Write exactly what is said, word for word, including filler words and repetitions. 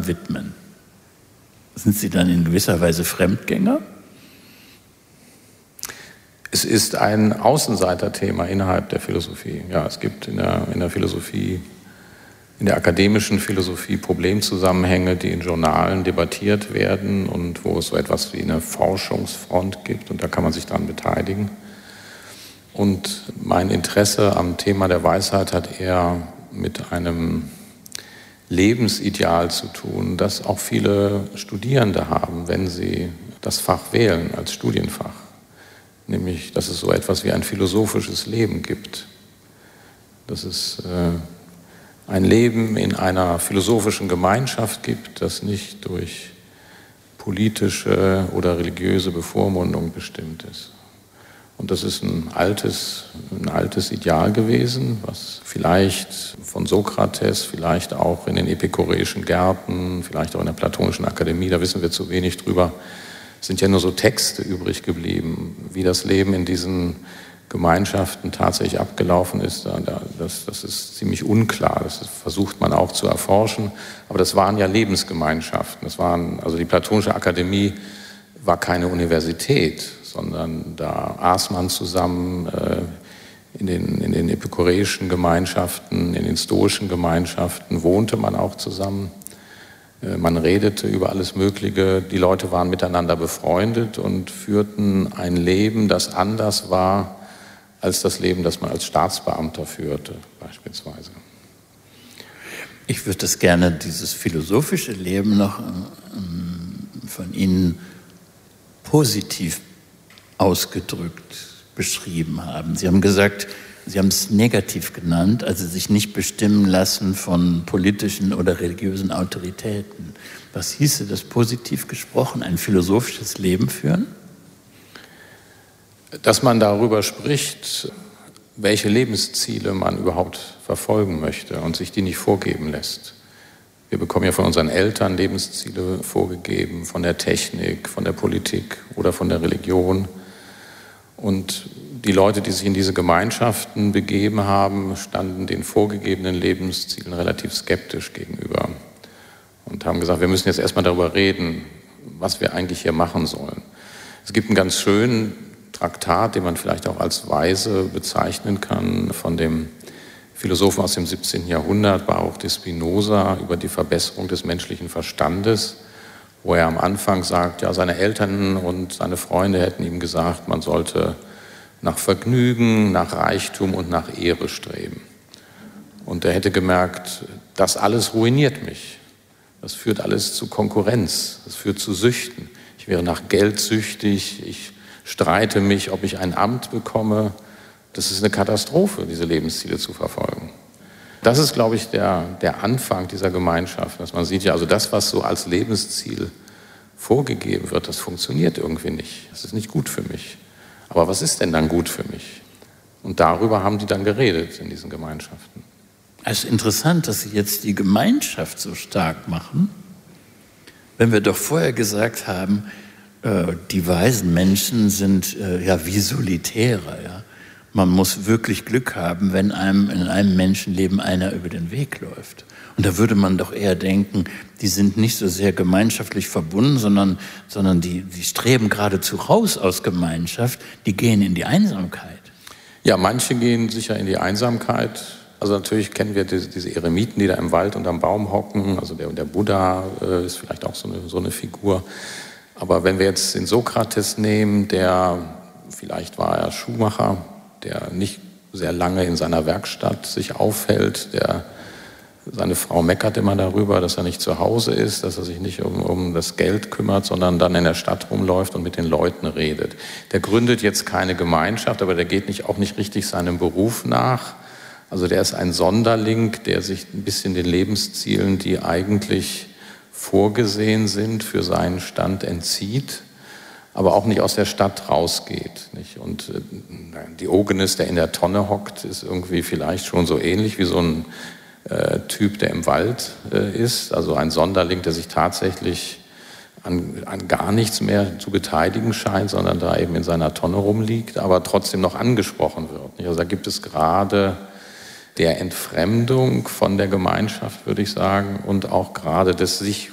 Thema widmen? Sind Sie dann in gewisser Weise Fremdgänger? Es ist ein Außenseiterthema innerhalb der Philosophie. Ja, es gibt in der, in der Philosophie, in der akademischen Philosophie Problemzusammenhänge, die in Journalen debattiert werden und wo es so etwas wie eine Forschungsfront gibt und da kann man sich daran beteiligen. Und mein Interesse am Thema der Weisheit hat eher mit einem Lebensideal zu tun, das auch viele Studierende haben, wenn sie das Fach wählen als Studienfach. Nämlich, dass es so etwas wie ein philosophisches Leben gibt. Dass es äh, ein Leben in einer philosophischen Gemeinschaft gibt, das nicht durch politische oder religiöse Bevormundung bestimmt ist. Und das ist ein altes, ein altes Ideal gewesen, was vielleicht von Sokrates, vielleicht auch in den epikureischen Gärten, vielleicht auch in der Platonischen Akademie, da wissen wir zu wenig drüber, sind ja nur so Texte übrig geblieben, wie das Leben in diesen Gemeinschaften tatsächlich abgelaufen ist. Das, das ist ziemlich unklar, das versucht man auch zu erforschen, aber das waren ja Lebensgemeinschaften. Das waren, also die Platonische Akademie war keine Universität, sondern da aß man zusammen äh, in den, in den epikureischen Gemeinschaften, in den stoischen Gemeinschaften, wohnte man auch zusammen. Äh, man redete über alles Mögliche, die Leute waren miteinander befreundet und führten ein Leben, das anders war als das Leben, das man als Staatsbeamter führte, beispielsweise. Ich würde das gerne, dieses philosophische Leben noch ähm, von Ihnen positiv ausgedrückt beschrieben haben. Sie haben gesagt, Sie haben es negativ genannt, also sich nicht bestimmen lassen von politischen oder religiösen Autoritäten. Was hieße das positiv gesprochen, ein philosophisches Leben führen? Dass man darüber spricht, welche Lebensziele man überhaupt verfolgen möchte und sich die nicht vorgeben lässt. Wir bekommen ja von unseren Eltern Lebensziele vorgegeben, von der Technik, von der Politik oder von der Religion. Und die Leute, die sich in diese Gemeinschaften begeben haben, standen den vorgegebenen Lebenszielen relativ skeptisch gegenüber und haben gesagt, wir müssen jetzt erstmal darüber reden, was wir eigentlich hier machen sollen. Es gibt einen ganz schönen Traktat, den man vielleicht auch als weise bezeichnen kann, von dem Philosophen aus dem siebzehnten Jahrhundert, Baruch de Spinoza, über die Verbesserung des menschlichen Verstandes, wo er am Anfang sagt, ja, seine Eltern und seine Freunde hätten ihm gesagt, man sollte nach Vergnügen, nach Reichtum und nach Ehre streben. Und er hätte gemerkt, das alles ruiniert mich. Das führt alles zu Konkurrenz, das führt zu Süchten. Ich wäre nach Geld süchtig, ich streite mich, ob ich ein Amt bekomme. Das ist eine Katastrophe, diese Lebensziele zu verfolgen. Das ist, glaube ich, der, der Anfang dieser Gemeinschaft, dass man sieht, ja, also das, was so als Lebensziel vorgegeben wird, das funktioniert irgendwie nicht. Das ist nicht gut für mich. Aber was ist denn dann gut für mich? Und darüber haben die dann geredet in diesen Gemeinschaften. Es ist interessant, dass Sie jetzt die Gemeinschaft so stark machen, wenn wir doch vorher gesagt haben, äh, die weisen Menschen sind äh, ja wie Solitäre, ja. Man muss wirklich Glück haben, wenn einem in einem Menschenleben einer über den Weg läuft. Und da würde man doch eher denken, die sind nicht so sehr gemeinschaftlich verbunden, sondern, sondern die, die streben geradezu raus aus Gemeinschaft, die gehen in die Einsamkeit. Ja, manche gehen sicher in die Einsamkeit. Also natürlich kennen wir diese, diese Eremiten, die da im Wald unterm Baum hocken. Also der, der Buddha äh, ist vielleicht auch so eine, so eine Figur. Aber wenn wir jetzt den Sokrates nehmen, der, vielleicht war er Schuhmacher, der nicht sehr lange in seiner Werkstatt sich aufhält, der, seine Frau meckert immer darüber, dass er nicht zu Hause ist, dass er sich nicht um, um das Geld kümmert, sondern dann in der Stadt rumläuft und mit den Leuten redet. Der gründet jetzt keine Gemeinschaft, aber der geht nicht, auch nicht richtig seinem Beruf nach. Also der ist ein Sonderling, der sich ein bisschen den Lebenszielen, die eigentlich vorgesehen sind, für seinen Stand entzieht, aber auch nicht aus der Stadt rausgeht. Nicht? Und äh, Diogenes, der in der Tonne hockt, ist irgendwie vielleicht schon so ähnlich wie so ein äh, Typ, der im Wald äh, ist. Also ein Sonderling, der sich tatsächlich an, an gar nichts mehr zu beteiligen scheint, sondern da eben in seiner Tonne rumliegt, aber trotzdem noch angesprochen wird. Nicht? Also da gibt es gerade der Entfremdung von der Gemeinschaft, würde ich sagen, und auch gerade des sich